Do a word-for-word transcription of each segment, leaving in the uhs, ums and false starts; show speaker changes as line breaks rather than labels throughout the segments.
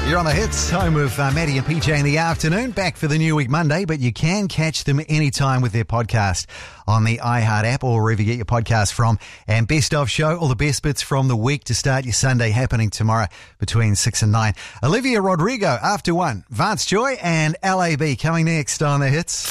You're on the Hits, home of uh, Maddie and P J in the afternoon, back for the new week Monday, but you can catch them anytime with their podcast on the iHeart app or wherever you get your podcast from. And Best of Show, all the best bits from the week to start your Sunday, happening tomorrow between six and nine. Olivia Rodrigo, after one. Vance Joy and L A B coming next on the Hits.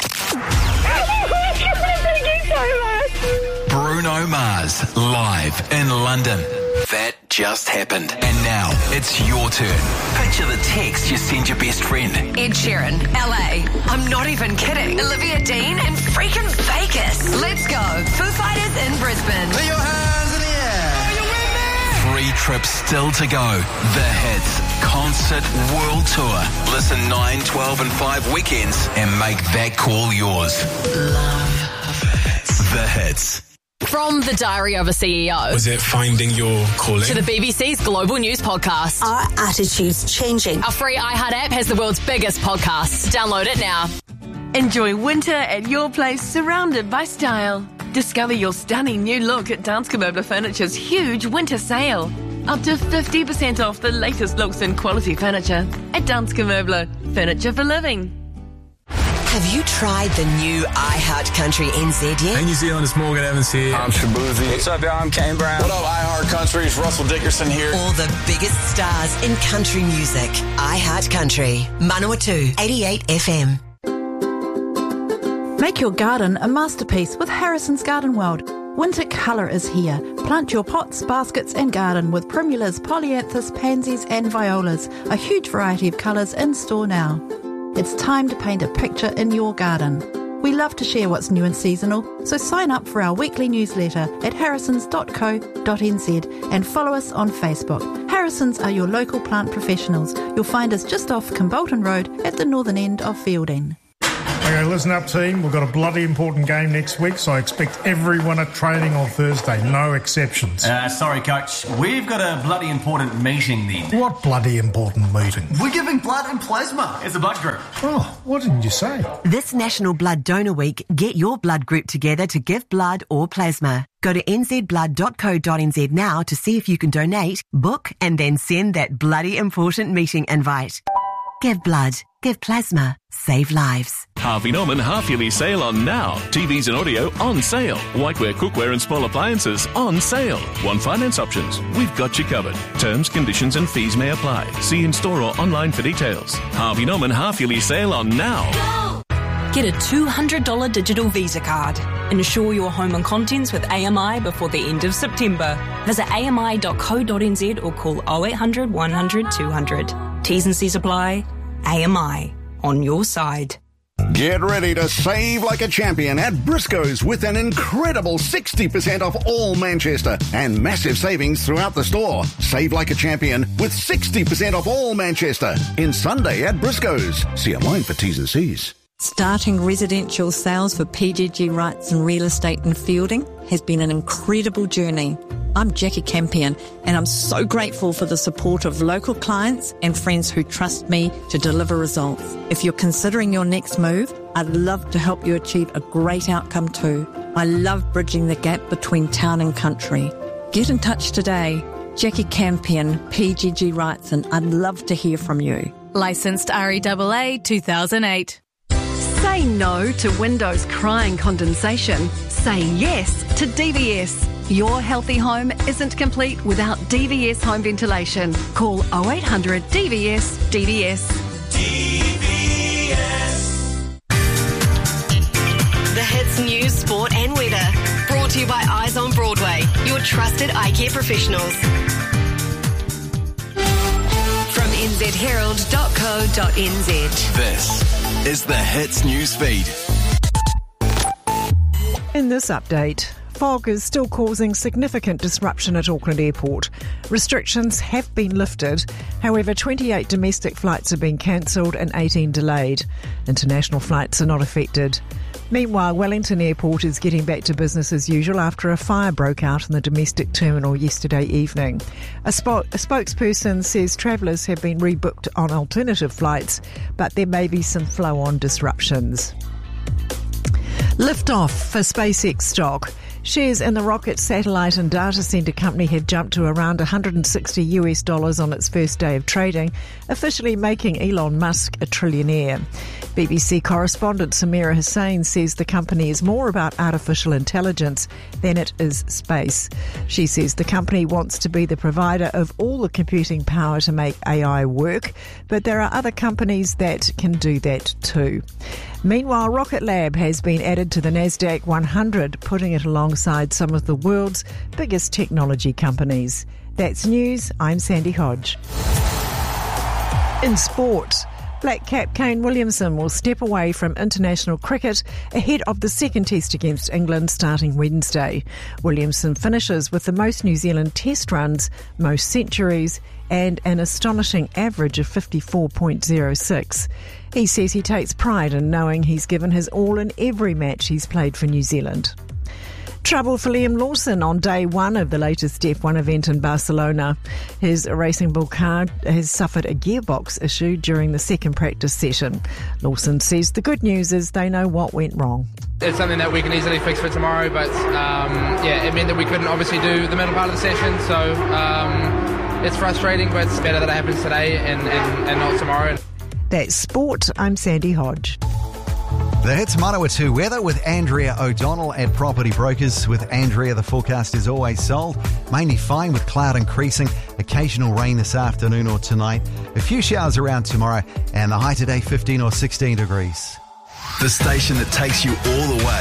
Bruno Mars, live in London. That just happened. And now, it's your turn. Picture the text you send your best friend.
Ed Sheeran, L A. I'm not even kidding. Olivia Dean in freaking Vegas. Let's go. Foo Fighters in Brisbane.
Put your hands in the air. Are you with me? Three trips still to go. The Hits Concert World Tour. Listen nine, twelve and five weekends and make that call yours. Love the Hits. The Hits.
From the Diary of a C E O.
Was it finding your calling?
To the B B C's Global News Podcast.
Our attitude's changing.
Our free iHeart app has the world's biggest podcasts. Download it now.
Enjoy winter at your place, surrounded by style. Discover your stunning new look at Danske Møbler Furniture's huge winter sale. Up to fifty percent off the latest looks and quality furniture at Danske Møbler, furniture for living.
Have you tried the new iHeart Country N Z yet?
Hey New Zealand, it's Morgan Evans here.
I'm Shabuzi.
What's up, y'all? I'm Kane Brown.
What up, iHeart Country? It's Russell Dickerson here.
All the biggest stars in country music. iHeart Country. Manawatu, eighty-eight F M.
Make your garden a masterpiece with Harrison's Garden World. Winter colour is here. Plant your pots, baskets and garden with primulas, polyanthus, pansies and violas. A huge variety of colours in store now. It's time to paint a picture in your garden. We love to share what's new and seasonal, so sign up for our weekly newsletter at harrisons dot co dot n z and follow us on Facebook. Harrisons are your local plant professionals. You'll find us just off Kimbolton Road at the northern end of Fielding.
Okay, listen up, team. We've got a bloody important game next week, so I expect everyone at training on Thursday. No exceptions.
Uh, sorry, Coach. We've got a bloody important meeting then.
What bloody important meeting?
We're giving blood and plasma as a blood group.
Oh, what didn't you say?
This National Blood Donor Week, get your blood group together to give blood or plasma. Go to n z blood dot co dot n z now to see if you can donate, book, and then send that bloody important meeting invite. Give blood, give plasma, save lives.
Harvey Norman half-yearly sale on now. T Vs and audio on sale. Whiteware, cookware and small appliances on sale. Want finance options? We've got you covered. Terms, conditions and fees may apply. See in store or online for details. Harvey Norman half-yearly sale on now.
Get a two hundred dollars digital Visa card. Insure your home and contents with A M I before the end of September. Visit a m i dot co dot n z or call oh eight hundred, one hundred, two hundred. T's and C's apply. A M I, on your side.
Get ready to save like a champion at Briscoe's with an incredible sixty percent off all Manchester and massive savings throughout the store. Save like a champion with sixty percent off all Manchester in Sunday at Briscoe's. See online for T's and C's.
Starting residential sales for P G G Rights and Real Estate in Fielding has been an incredible journey. I'm Jackie Campion and I'm so grateful for the support of local clients and friends who trust me to deliver results. If you're considering your next move, I'd love to help you achieve a great outcome too. I love bridging the gap between town and country. Get in touch today. Jackie Campion, P G G Rights, and I'd love to hear from you.
Licensed R E A A two thousand eight.
Say no to windows crying condensation. Say yes to D V S. Your healthy home isn't complete without D V S home ventilation. Call oh eight hundred D V S D V S.
D V S.
The Hits News, Sport and Weather. Brought to you by Eyes on Broadway, your trusted eye care professionals. From n z herald dot co dot n z.
This is the Hits News Feed.
In this update, fog is still causing significant disruption at Auckland Airport. Restrictions have been lifted. However, twenty-eight domestic flights have been cancelled and eighteen delayed. International flights are not affected. Meanwhile, Wellington Airport is getting back to business as usual after a fire broke out in the domestic terminal yesterday evening. A, spo- a spokesperson says travellers have been rebooked on alternative flights, but there may be some flow-on disruptions. Lift off for SpaceX stock. Shares in the rocket, satellite and data centre company have jumped to around one hundred sixty US dollars on its first day of trading, officially making Elon Musk a trillionaire. B B C correspondent Samira Hussain says the company is more about artificial intelligence than it is space. She says the company wants to be the provider of all the computing power to make A I work, but there are other companies that can do that too. Meanwhile, Rocket Lab has been added to the Nasdaq one hundred, putting it alongside some of the world's biggest technology companies. That's news. I'm Sandy Hodge. In sport, Black cap Kane Williamson will step away from international cricket ahead of the second test against England starting Wednesday. Williamson finishes with the most New Zealand test runs, most centuries, and an astonishing average of fifty-four point oh six. He says he takes pride in knowing he's given his all in every match he's played for New Zealand. Trouble for Liam Lawson on day one of the latest F one event in Barcelona. His Racing Bull car has suffered a gearbox issue during the second practice session. Lawson says the good news is they know what went wrong.
It's something that we can easily fix for tomorrow, but um, yeah, it meant that we couldn't obviously do the middle part of the session, so um, it's frustrating, but it's better that it happens today and, and, and not tomorrow.
That's sport. I'm Sandy Hodge.
The Hits Manawatu weather with Andrea O'Donnell at Property Brokers. With Andrea, the forecast is always sold. Mainly fine with cloud increasing. Occasional rain this afternoon or tonight. A few showers around tomorrow. And the high today, fifteen or sixteen degrees.
The station that takes you all the way.